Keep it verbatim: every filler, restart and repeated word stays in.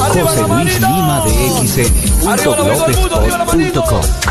José Luis Lima de X N punto blogspot punto com.